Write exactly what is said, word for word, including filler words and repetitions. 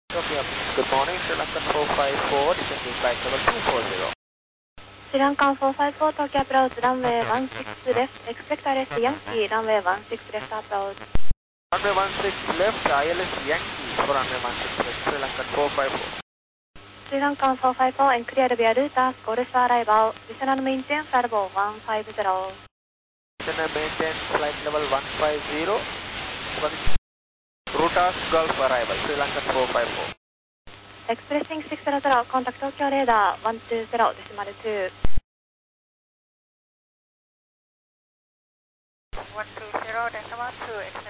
Tokyo, good morning, Sri Lankan four five four, descending flight level two four zero. Sri Lankan four five four, Tokyo approach, runway one six left, expect I L S Yankee, runway one six left approach. Runway one six left, I L S Yankee for runway one six left, Sri Lankan four five four. Sri Lankan four five four and cleared via Rutas, Golf arrival, descend and maintain flight level one five zero. Descend and maintain flight level one five zero. Rutas, Gulf arrival, Sri Lankan four five four. Expressing six zero zero, contact Tokyo radar one two zero, decimal two. one two zero, decimal two,